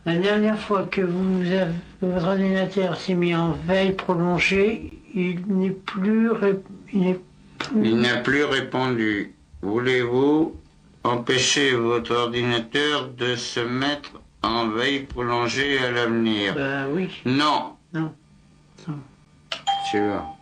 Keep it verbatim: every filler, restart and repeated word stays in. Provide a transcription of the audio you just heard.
La dernière fois que vous avez, votre ordinateur s'est mis en veille prolongée, il n'est plus, il n'est plus... Il n'a plus répondu. Voulez-vous empêcher votre ordinateur de se mettre en veille prolongée à l'avenir? Ben oui. Non. Non. Non. Tu vois.